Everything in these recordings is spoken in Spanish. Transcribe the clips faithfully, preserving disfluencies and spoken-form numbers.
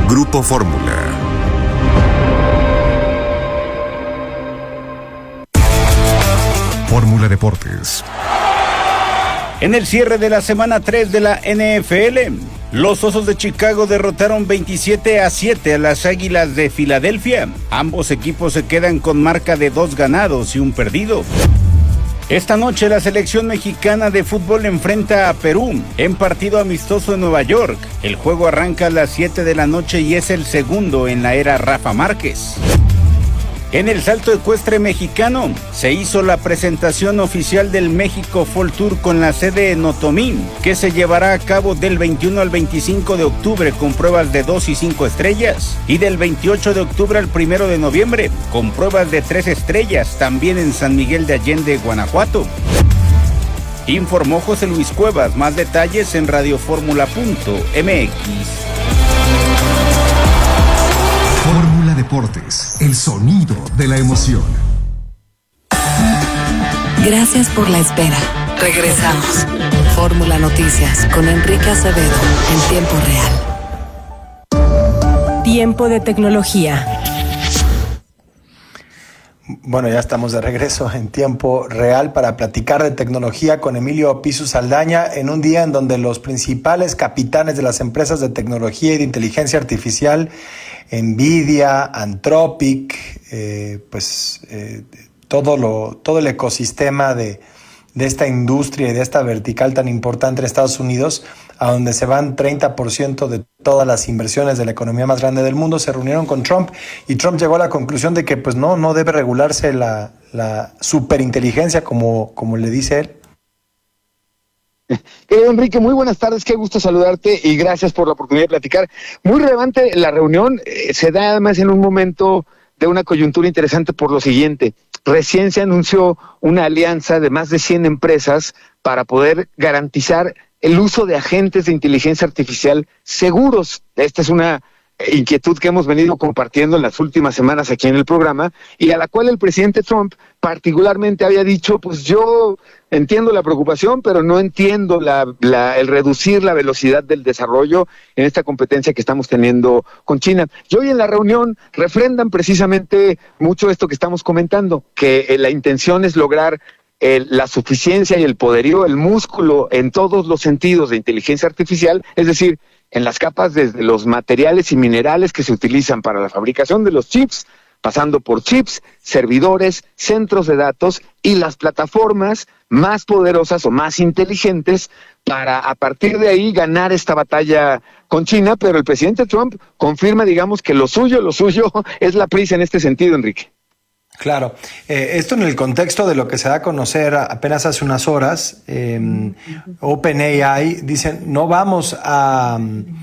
Grupo Fórmula. Fórmula Deportes. En el cierre de la semana tres de la N F L, los Osos de Chicago derrotaron veintisiete a siete a las Águilas de Filadelfia. Ambos equipos se quedan con marca de dos ganados y un perdido. Esta noche la selección mexicana de fútbol enfrenta a Perú en partido amistoso en Nueva York. El juego arranca a las siete de la noche y es el segundo en la era Rafa Márquez. En el salto ecuestre mexicano se hizo la presentación oficial del México Fall Tour con la sede en Otomí, que se llevará a cabo del veintiuno al veinticinco de octubre con pruebas de dos y cinco estrellas y del veintiocho de octubre al primero de noviembre con pruebas de tres estrellas también en San Miguel de Allende, Guanajuato. Informó José Luis Cuevas. Más detalles en radioformula punto m x. Fórmula Deportes, el sonido de la emoción. Gracias por la espera. Regresamos. Fórmula Noticias con Enrique Acevedo en tiempo real. Tiempo de tecnología. Bueno, ya estamos de regreso en tiempo real para platicar de tecnología con Emilio Pisu Saldaña en un día en donde los principales capitanes de las empresas de tecnología y de inteligencia artificial, Nvidia, Anthropic, eh, pues eh, todo lo todo el ecosistema de, de esta industria y de esta vertical tan importante en Estados Unidos, a donde se van treinta por ciento de todas las inversiones de la economía más grande del mundo, se reunieron con Trump y Trump llegó a la conclusión de que pues no, no debe regularse la, la superinteligencia como, como le dice él. Querido Enrique, muy buenas tardes, qué gusto saludarte y gracias por la oportunidad de platicar. Muy relevante la reunión, eh, se da además en un momento de una coyuntura interesante por lo siguiente. Recién se anunció una alianza de más de cien empresas para poder garantizar el uso de agentes de inteligencia artificial seguros. Esta es una inquietud que hemos venido compartiendo en las últimas semanas aquí en el programa y a la cual el presidente Trump particularmente había dicho, pues yo entiendo la preocupación, pero no entiendo la, la, el reducir la velocidad del desarrollo en esta competencia que estamos teniendo con China. Y hoy en la reunión refrendan precisamente mucho esto que estamos comentando, que eh, la intención es lograr El, la suficiencia y el poderío, el músculo en todos los sentidos de inteligencia artificial, es decir, en las capas desde los materiales y minerales que se utilizan para la fabricación de los chips, pasando por chips, servidores, centros de datos y las plataformas más poderosas o más inteligentes para a partir de ahí ganar esta batalla con China, pero el presidente Trump confirma, digamos, que lo suyo, lo suyo es la prisa en este sentido, Enrique. Claro, eh, esto en el contexto de lo que se da a conocer apenas hace unas horas, eh, OpenAI dicen no vamos a,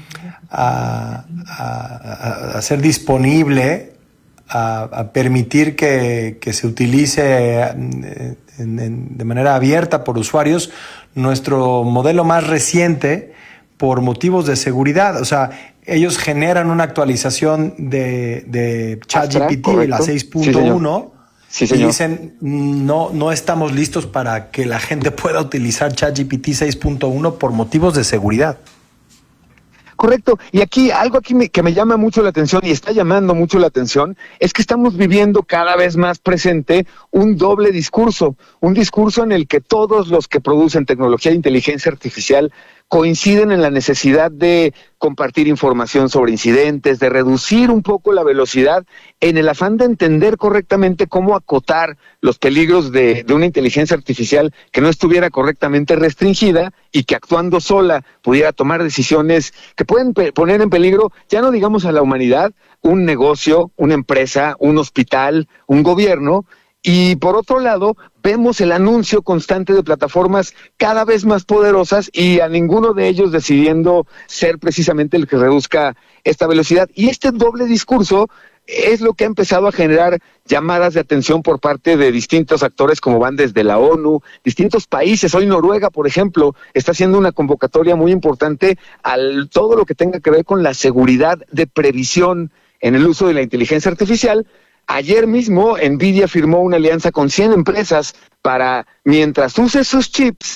a, a, a hacer disponible, a, a permitir que, que se utilice en, en, de manera abierta por usuarios nuestro modelo más reciente por motivos de seguridad. O sea, ellos generan una actualización de, de ChatGPT, la seis punto uno, sí, sí, y dicen no, no estamos listos para que la gente pueda utilizar ChatGPT seis punto uno por motivos de seguridad. Correcto, y aquí algo aquí me, que me llama mucho la atención y está llamando mucho la atención es que estamos viviendo cada vez más presente un doble discurso, un discurso en el que todos los que producen tecnología de inteligencia artificial coinciden en la necesidad de compartir información sobre incidentes, de reducir un poco la velocidad en el afán de entender correctamente cómo acotar los peligros de, de una inteligencia artificial que no estuviera correctamente restringida y que actuando sola pudiera tomar decisiones que pueden pe- poner en peligro, ya no digamos a la humanidad, un negocio, una empresa, un hospital, un gobierno. Y por otro lado, vemos el anuncio constante de plataformas cada vez más poderosas y a ninguno de ellos decidiendo ser precisamente el que reduzca esta velocidad. Y este doble discurso es lo que ha empezado a generar llamadas de atención por parte de distintos actores como van desde la ONU, distintos países. Hoy Noruega, por ejemplo, está haciendo una convocatoria muy importante a todo lo que tenga que ver con la seguridad de previsión en el uso de la inteligencia artificial. Ayer mismo Nvidia firmó una alianza con cien empresas para, mientras uses sus chips,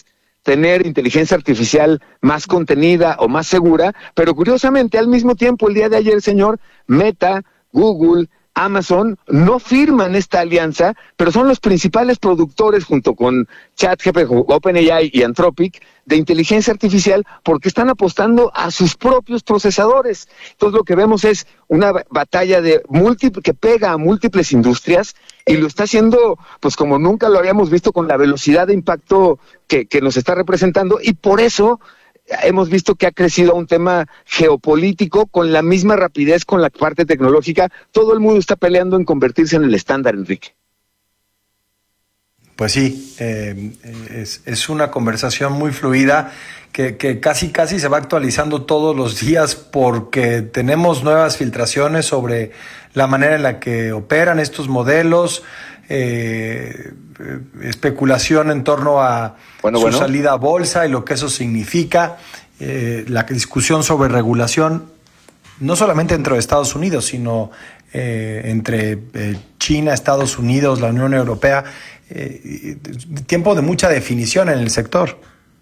tener inteligencia artificial más contenida o más segura, pero curiosamente al mismo tiempo el día de ayer, señor, Meta, Google, Amazon no firman esta alianza, pero son los principales productores junto con ChatGPT, OpenAI y Anthropic de inteligencia artificial porque están apostando a sus propios procesadores. Entonces lo que vemos es una batalla de múltiples que pega a múltiples industrias y lo está haciendo pues como nunca lo habíamos visto con la velocidad de impacto que, que nos está representando y por eso hemos visto que ha crecido a un tema geopolítico con la misma rapidez con la parte tecnológica. Todo el mundo está peleando en convertirse en el estándar, Enrique. Pues sí, eh, es, es una conversación muy fluida que, que casi casi se va actualizando todos los días porque tenemos nuevas filtraciones sobre la manera en la que operan estos modelos, eh, especulación en torno a bueno, su bueno. salida a bolsa y lo que eso significa, eh, la discusión sobre regulación, no solamente dentro de Estados Unidos, sino eh, entre eh, China, Estados Unidos, la Unión Europea, eh, tiempo de mucha definición en el sector.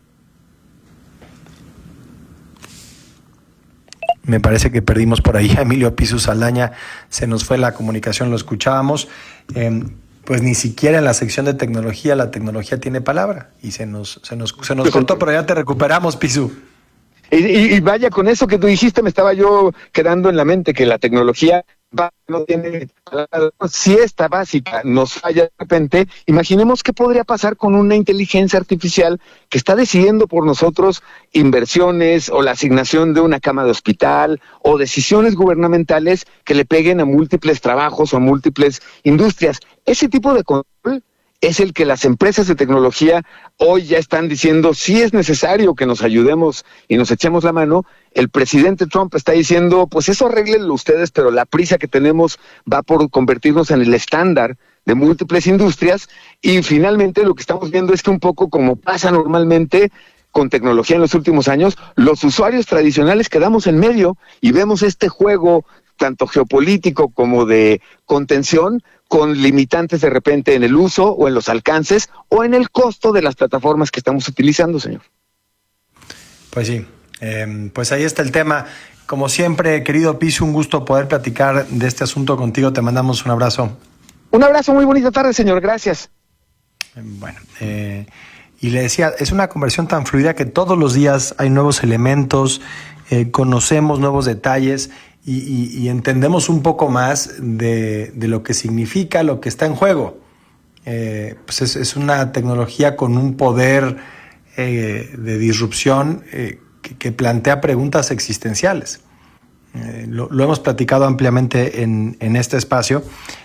Me parece que perdimos por ahí a Emilio Pisu Saldaña, se nos fue la comunicación, lo escuchábamos. Eh, pues ni siquiera en la sección de tecnología la tecnología tiene palabra y se nos se nos se nos cortó, pero ya te recuperamos, Pisu. Y, y, y vaya, con eso que tú dijiste me estaba yo quedando en la mente que la tecnología va, no tiene si esta básica nos falla de repente, imaginemos qué podría pasar con una inteligencia artificial que está decidiendo por nosotros inversiones o la asignación de una cama de hospital o decisiones gubernamentales que le peguen a múltiples trabajos o a múltiples industrias. Ese tipo de control es el que las empresas de tecnología hoy ya están diciendo sí es necesario que nos ayudemos y nos echemos la mano. El presidente Trump está diciendo, pues eso arréglenlo ustedes, pero la prisa que tenemos va por convertirnos en el estándar de múltiples industrias y finalmente lo que estamos viendo es que un poco como pasa normalmente con tecnología en los últimos años, los usuarios tradicionales quedamos en medio y vemos este juego tanto geopolítico como de contención, con limitantes de repente en el uso o en los alcances o en el costo de las plataformas que estamos utilizando, señor. Pues sí, eh, pues ahí está el tema. Como siempre, querido Pisu, un gusto poder platicar de este asunto contigo. Te mandamos un abrazo. Un abrazo, muy bonita tarde, señor. Gracias. Bueno, eh, y le decía, es una conversión tan fluida que todos los días hay nuevos elementos, eh, conocemos nuevos detalles y, y, y entendemos un poco más de, de lo que significa, lo que está en juego. Eh, pues es, es una tecnología con un poder eh, de disrupción eh, que, que plantea preguntas existenciales. Eh, lo, lo hemos platicado ampliamente en, en este espacio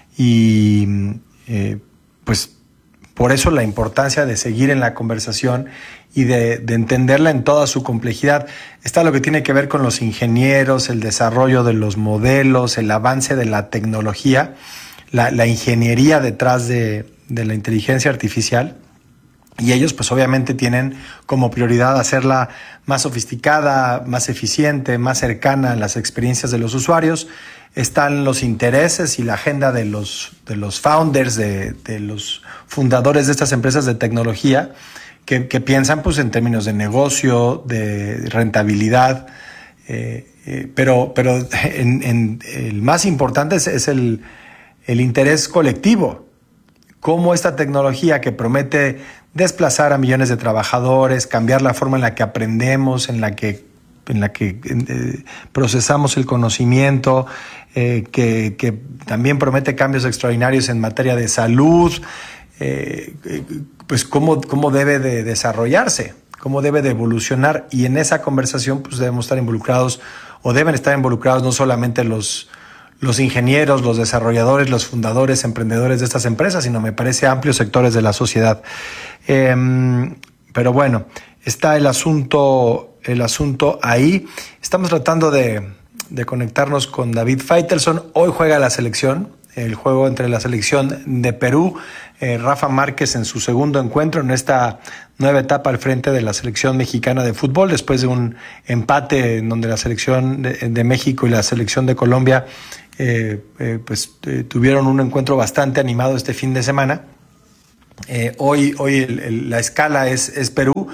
y eh, pues por eso la importancia de seguir en la conversación y de, de entenderla en toda su complejidad. Está lo que tiene que ver con los ingenieros, el desarrollo de los modelos, el avance de la tecnología, la, la ingeniería detrás de, de la inteligencia artificial. Y ellos pues obviamente tienen como prioridad hacerla más sofisticada, más eficiente, más cercana a las experiencias de los usuarios. Están los intereses y la agenda de los, de los founders, de, de los fundadores de estas empresas de tecnología que, que piensan pues en términos de negocio, de rentabilidad, eh, eh, pero, pero en, en, el más importante es, es el, el interés colectivo. Cómo esta tecnología que promete desplazar a millones de trabajadores, cambiar la forma en la que aprendemos, en la que, en la que eh, procesamos el conocimiento, eh, que, que también promete cambios extraordinarios en materia de salud, eh, pues cómo, cómo debe de desarrollarse, cómo debe de evolucionar. Y en esa conversación pues debemos estar involucrados o deben estar involucrados no solamente los los ingenieros, los desarrolladores, los fundadores, emprendedores de estas empresas, sino me parece amplios sectores de la sociedad. Eh, pero bueno, está el asunto, el asunto ahí. Estamos tratando de, de conectarnos con David Faitelson. Hoy juega la selección, el juego entre la selección de Perú, eh, Rafa Márquez en su segundo encuentro en esta nueva etapa al frente de la selección mexicana de fútbol, después de un empate en donde la selección de, de México y la selección de Colombia Eh, eh, pues eh, tuvieron un encuentro bastante animado este fin de semana. Eh, hoy hoy el, el, la escala es, es Perú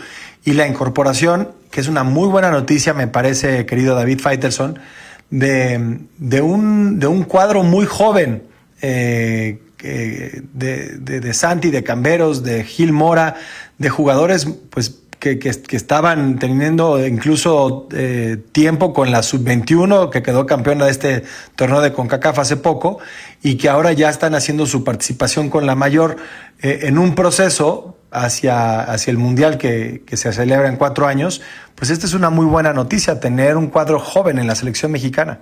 y la incorporación, que es una muy buena noticia, me parece, querido David Faitelson, de, de, un, de un cuadro muy joven, eh, de, de, de Santi, de Camberos, de Gil Mora, de jugadores pues que, que, que estaban teniendo incluso eh, tiempo con la sub veintiuno, que quedó campeona de este torneo de CONCACAF hace poco, y que ahora ya están haciendo su participación con la mayor eh, en un proceso hacia, hacia el Mundial que, que se celebra en cuatro años. Pues esta es una muy buena noticia, tener un cuadro joven en la selección mexicana.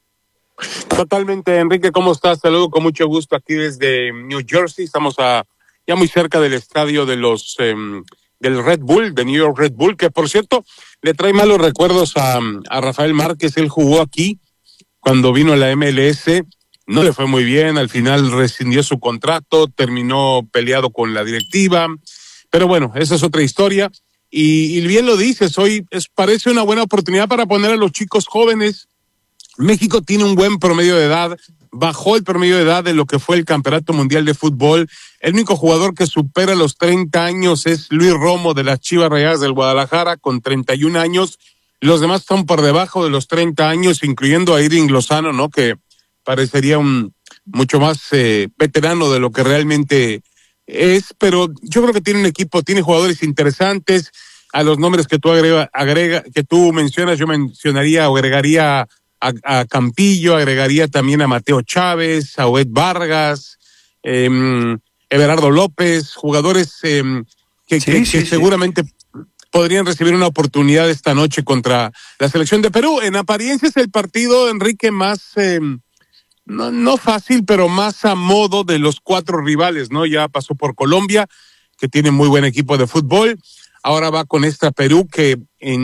Totalmente, Enrique, ¿cómo estás? Saludo con mucho gusto aquí desde New Jersey. Estamos a, ya muy cerca del estadio de los eh, del Red Bull, de New York Red Bull, que por cierto le trae malos recuerdos a, a Rafael Márquez. Él jugó aquí cuando vino a la M L S, no le fue muy bien, al final rescindió su contrato, terminó peleado con la directiva, pero bueno, esa es otra historia. Y, y bien lo dices, hoy es, parece una buena oportunidad para poner a los chicos jóvenes. México tiene un buen promedio de edad, bajó el promedio de edad de lo que fue el Campeonato Mundial de Fútbol. El único jugador que supera los treinta años es Luis Romo de las Chivas Rayadas del Guadalajara con treinta y un años. Los demás están por debajo de los treinta años, incluyendo a Irving Lozano, ¿no? Que parecería un mucho más eh, veterano de lo que realmente es, pero yo creo que tiene un equipo, tiene jugadores interesantes. A los nombres que tú agrega, agrega que tú mencionas, yo mencionaría o agregaría A, a Campillo, agregaría también a Mateo Chávez, a Oed Vargas, eh, Everardo López, jugadores eh, que, sí, que, sí, que sí. seguramente podrían recibir una oportunidad esta noche contra la selección de Perú. En apariencia es el partido, Enrique, más, eh, no, no fácil, pero más a modo de los cuatro rivales, ¿no? Ya pasó por Colombia, que tiene muy buen equipo de fútbol. Ahora va con esta Perú, que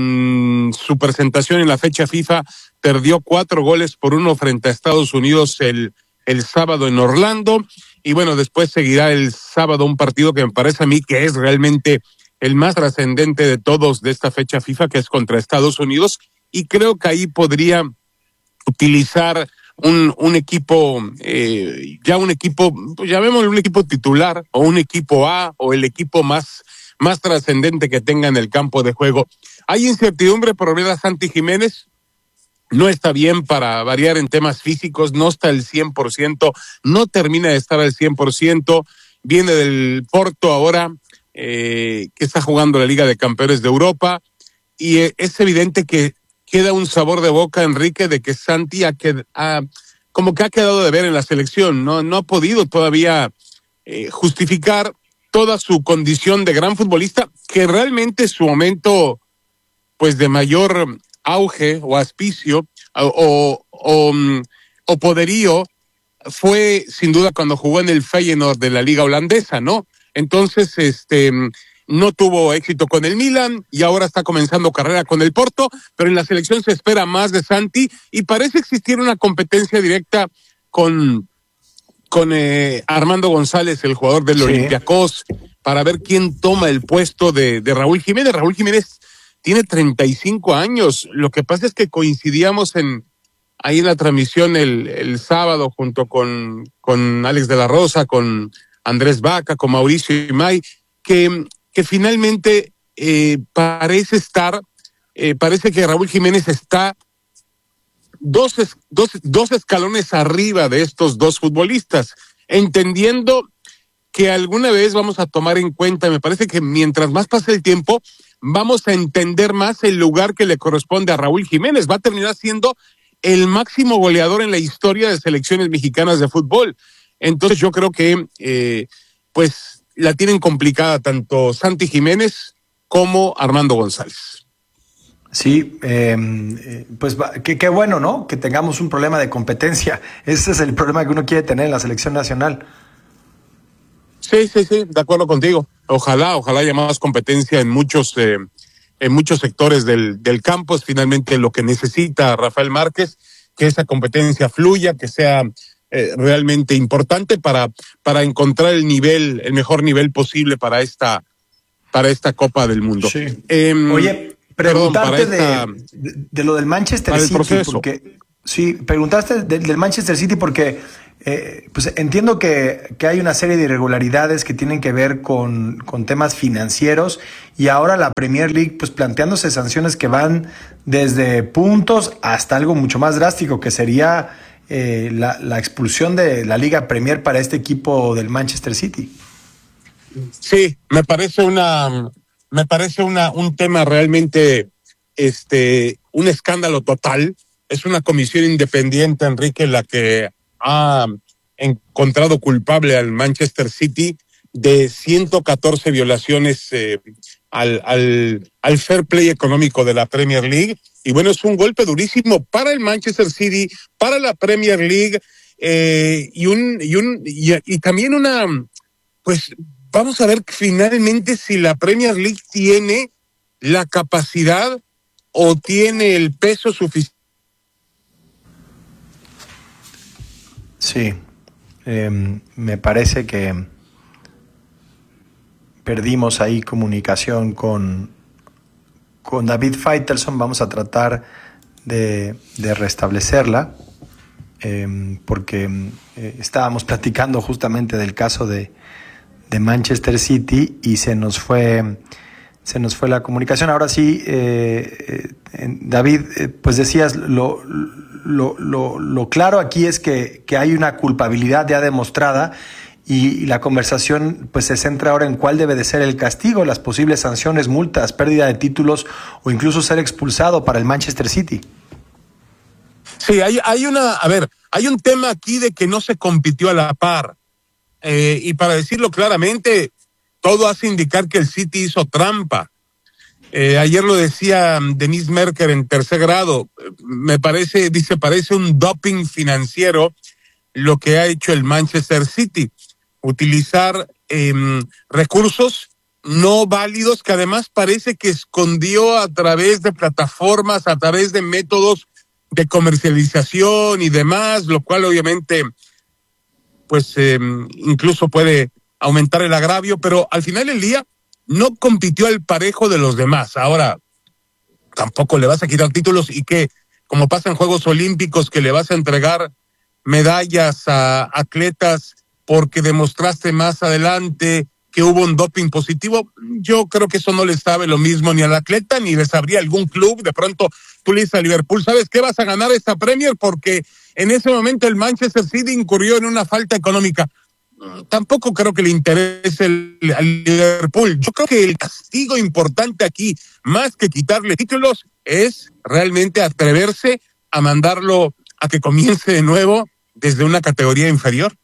en su presentación en la fecha FIFA perdió cuatro goles por uno frente a Estados Unidos el, el sábado en Orlando. Y bueno, después seguirá el sábado un partido que me parece a mí que es realmente el más trascendente de todos de esta fecha FIFA, que es contra Estados Unidos. Y creo que ahí podría utilizar un, un equipo, eh, ya un equipo, pues llamémoslo un equipo titular, o un equipo A, o el equipo más más trascendente que tenga en el campo de juego. Hay incertidumbre por ver a Santi Jiménez, no está bien para variar en temas físicos, no está al cien por ciento, no termina de estar al cien por ciento, viene del Porto ahora, eh, que está jugando la Liga de Campeones de Europa, y eh, es evidente que queda un sabor de boca, Enrique, de que Santi ha, qued- ha, como que ha quedado de ver en la selección, no, no ha podido todavía eh, justificar toda su condición de gran futbolista, que realmente su momento pues de mayor auge o aspicio o, o, o, o poderío fue sin duda cuando jugó en el Feyenoord de la liga holandesa, ¿no? Entonces, este, no tuvo éxito con el Milan y ahora está comenzando carrera con el Porto, pero en la selección se espera más de Santi y parece existir una competencia directa con con eh, Armando González, el jugador del sí. Olympiacos, para ver quién toma el puesto de, de Raúl Jiménez. Raúl Jiménez tiene treinta y cinco años. Lo que pasa es que coincidíamos en ahí en la transmisión el, el sábado junto con, con Alex de la Rosa, con Andrés Vaca, con Mauricio Imay, que, que finalmente eh, parece estar, eh, parece que Raúl Jiménez está Dos, dos, dos escalones arriba de estos dos futbolistas, entendiendo que alguna vez vamos a tomar en cuenta, me parece que mientras más pase el tiempo, vamos a entender más el lugar que le corresponde a Raúl Jiménez. Va a terminar siendo el máximo goleador en la historia de selecciones mexicanas de fútbol. Entonces yo creo que eh, pues la tienen complicada tanto Santi Jiménez como Armando González. Sí, eh, pues qué qué bueno, ¿no? Que tengamos un problema de competencia. Ese es el problema que uno quiere tener en la selección nacional. Sí, sí, sí, de acuerdo contigo. Ojalá, ojalá haya más competencia en muchos, eh, en muchos sectores del, del campo. Es finalmente lo que necesita Rafael Márquez, que esa competencia fluya, que sea eh, realmente importante para, para encontrar el nivel, el mejor nivel posible para esta, para esta Copa del Mundo. Sí. Eh, Oye, preguntarte Perdón, esta, de, de, de lo del Manchester City, proceso. porque sí, preguntaste de, del Manchester City porque Eh, pues entiendo que, que hay una serie de irregularidades que tienen que ver con, con temas financieros y ahora la Premier League pues planteándose sanciones que van desde puntos hasta algo mucho más drástico que sería eh, la, la expulsión de la Liga Premier para este equipo del Manchester City. Sí, me parece una, me parece una, un tema realmente, este, un escándalo total. Es una comisión independiente, Enrique, la que ha encontrado culpable al Manchester City de ciento catorce violaciones eh, al, al, al fair play económico de la Premier League. Y bueno, es un golpe durísimo para el Manchester City, para la Premier League, eh, y un, y un, y, y también una, pues, vamos a ver finalmente si la Premier League tiene la capacidad o tiene el peso suficiente. Sí, eh, me parece que perdimos ahí comunicación con, con David Faitelson. Vamos a tratar de, de restablecerla eh, porque eh, estábamos platicando justamente del caso de, de Manchester City y se nos fue, se nos fue la comunicación. Ahora sí, eh, eh, David, eh, pues decías lo... Lo, lo, lo claro aquí es que, que hay una culpabilidad ya demostrada y, y la conversación pues se centra ahora en cuál debe de ser el castigo, las posibles sanciones, multas, pérdida de títulos o incluso ser expulsado para el Manchester City. Sí, hay, hay una, a ver, hay un tema aquí de que no se compitió a la par. Eh, y para decirlo claramente, todo hace indicar que el City hizo trampa. Eh, ayer lo decía Denise Merker en tercer grado, me parece, dice, parece un doping financiero lo que ha hecho el Manchester City, utilizar eh, recursos no válidos que además parece que escondió a través de plataformas, a través de métodos de comercialización y demás, lo cual obviamente pues eh, incluso puede aumentar el agravio, pero al final del día no compitió al parejo de los demás. Ahora, tampoco le vas a quitar títulos y que, como pasa en Juegos Olímpicos, que le vas a entregar medallas a atletas porque demostraste más adelante que hubo un doping positivo. Yo creo que eso no le sabe lo mismo ni al atleta, ni le sabría algún club. De pronto tú le dices a Liverpool, ¿sabes qué? Vas a ganar esta Premier porque en ese momento el Manchester City incurrió en una falta económica. Tampoco creo que le interese el, al Liverpool. Yo creo que el castigo importante aquí, más que quitarle títulos, es realmente atreverse a mandarlo a que comience de nuevo desde una categoría inferior.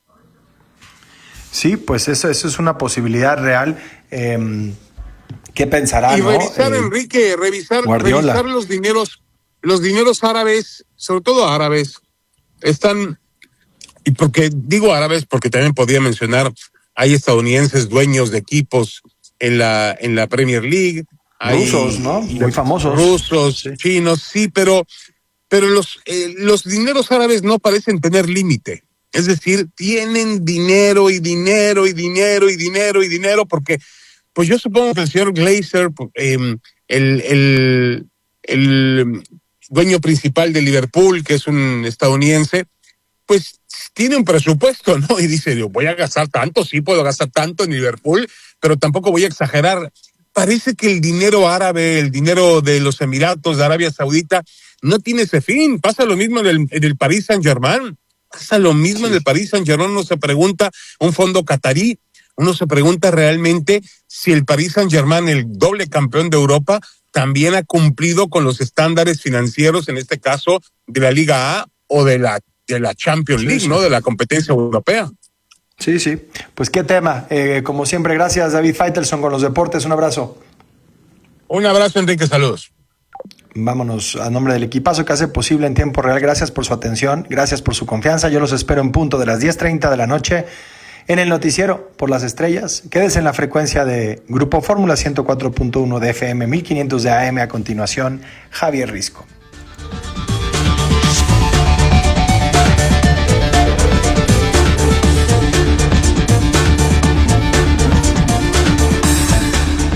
Sí, pues eso, eso es una posibilidad real. Eh, ¿Qué pensará? Y ¿no? revisar, eh, Enrique, revisar, Guardiola. revisar los dineros, los dineros árabes, sobre todo árabes, están. Y porque digo árabes, porque también podría mencionar, hay estadounidenses dueños de equipos en la en la Premier League, hay rusos, ¿no? Muy famosos. Rusos, sí. chinos, sí, pero pero los eh, los dineros árabes no parecen tener límite. Es decir, tienen dinero y dinero y dinero y dinero y dinero, porque pues yo supongo que el señor Glazer, eh, el el el dueño principal de Liverpool, que es un estadounidense, pues tiene un presupuesto, ¿no? Y dice, yo voy a gastar tanto, sí puedo gastar tanto en Liverpool, pero tampoco voy a exagerar. Parece que el dinero árabe, el dinero de los Emiratos, de Arabia Saudita, no tiene ese fin. Pasa lo mismo en el, en el Paris Saint-Germain. Pasa lo mismo sí. en el Paris Saint-Germain. Uno se pregunta, un fondo catarí, uno se pregunta realmente si el Paris Saint-Germain, el doble campeón de Europa, también ha cumplido con los estándares financieros, en este caso, de la Liga A o de la de la Champions League, sí, sí. ¿no? De la competencia europea. Sí, sí. Pues qué tema. Eh, como siempre, gracias David Faitelson con los deportes. Un abrazo. Un abrazo, Enrique. Saludos. Vámonos a nombre del equipazo que hace posible en tiempo real. Gracias por su atención. Gracias por su confianza. Yo los espero en punto de las diez treinta de la noche en el noticiero por las estrellas. Quédese en la frecuencia de Grupo Fórmula ciento cuatro punto uno de F M, mil quinientos de A M. A continuación, Javier Risco.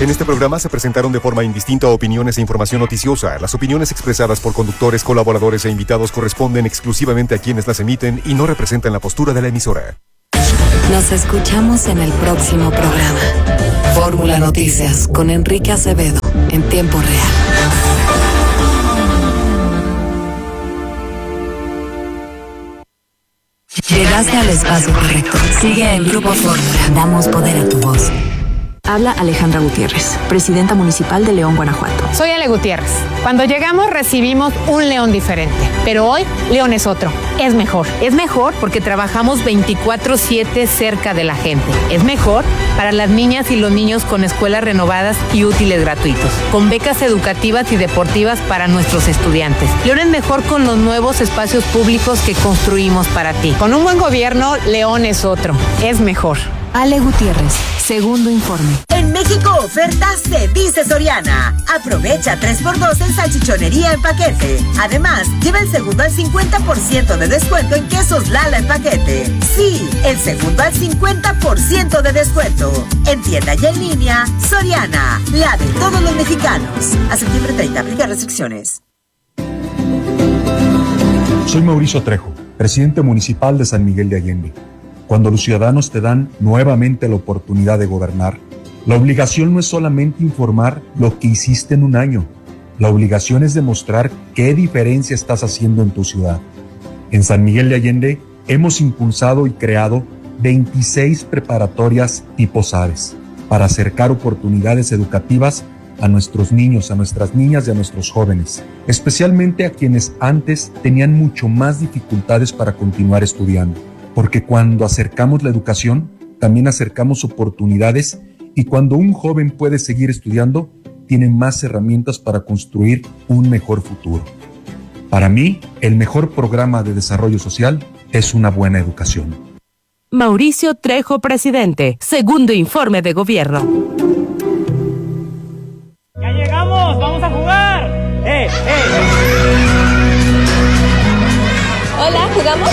En este programa se presentaron de forma indistinta opiniones e información noticiosa. Las opiniones expresadas por conductores, colaboradores e invitados corresponden exclusivamente a quienes las emiten y no representan la postura de la emisora. Nos escuchamos en el próximo programa. Fórmula Noticias con Enrique Acevedo en tiempo real. Llegaste al espacio correcto. Sigue el Grupo Fórmula. Damos poder a tu voz. Habla Alejandra Gutiérrez, presidenta municipal de León, Guanajuato. Soy Ale Gutiérrez. Cuando llegamos recibimos un León diferente, pero hoy León es otro. Es mejor. Es mejor porque trabajamos veinticuatro siete cerca de la gente. Es mejor para las niñas y los niños con escuelas renovadas y útiles gratuitos, con becas educativas y deportivas para nuestros estudiantes. León es mejor con los nuevos espacios públicos que construimos para ti. Con un buen gobierno, León es otro. Es mejor. Ale Gutiérrez, segundo informe. En México, ofertas se dice Soriana. Aprovecha tres por dos en salchichonería en paquete. Además, lleva el segundo al cincuenta por ciento de descuento en quesos Lala en paquete. Sí, el segundo al cincuenta por ciento de descuento. En tienda y en línea, Soriana, la de todos los mexicanos. A septiembre treinta, aplica restricciones. Soy Mauricio Trejo, presidente municipal de San Miguel de Allende. Cuando los ciudadanos te dan nuevamente la oportunidad de gobernar, la obligación no es solamente informar lo que hiciste en un año. La obligación es demostrar qué diferencia estás haciendo en tu ciudad. En San Miguel de Allende hemos impulsado y creado veintiséis preparatorias tipo SADES para acercar oportunidades educativas a nuestros niños, a nuestras niñas y a nuestros jóvenes, especialmente a quienes antes tenían mucho más dificultades para continuar estudiando. Porque cuando acercamos la educación, también acercamos oportunidades y cuando un joven puede seguir estudiando, tiene más herramientas para construir un mejor futuro. Para mí, el mejor programa de desarrollo social es una buena educación. Mauricio Trejo, presidente, segundo informe de gobierno. ¡Ya llegamos! ¡Vamos a jugar! ¡Eh, eh! Hola, ¿jugamos?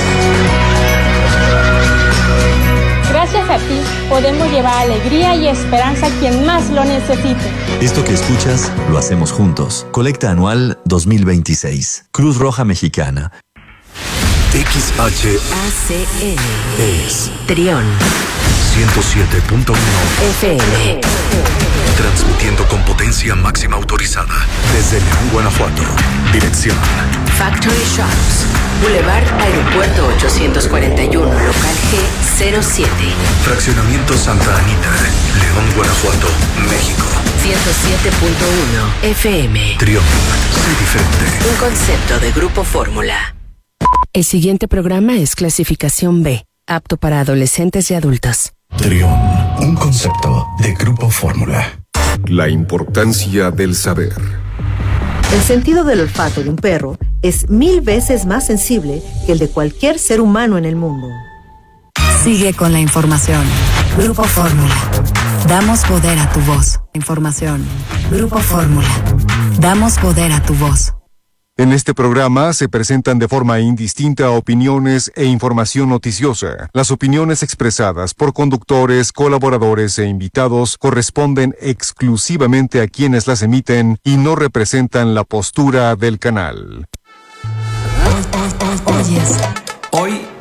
Gracias a ti, podemos llevar alegría y esperanza a quien más lo necesite. Esto que escuchas, lo hacemos juntos. Colecta anual dos mil veintiséis. Cruz Roja Mexicana. X H A C N es Trión ciento siete punto uno F M. Transmitiendo con potencia máxima autorizada desde León, Guanajuato. Dirección Factory Shops, Boulevard Aeropuerto ochocientos cuarenta y uno, local G cero siete. Fraccionamiento Santa Anita, León, Guanajuato, México. ciento siete punto uno F M. Trión, sé diferente. Un concepto de Grupo Fórmula. El siguiente programa es clasificación B, apto para adolescentes y adultos. Trión, un concepto de Grupo Fórmula. La importancia del saber. El sentido del olfato de un perro es mil veces más sensible que el de cualquier ser humano en el mundo. Sigue con la información. Grupo Fórmula. Damos poder a tu voz. Información. Grupo Fórmula. Damos poder a tu voz. En este programa se presentan de forma indistinta opiniones e información noticiosa. Las opiniones expresadas por conductores, colaboradores e invitados corresponden exclusivamente a quienes las emiten y no representan la postura del canal. Oyes. Hoy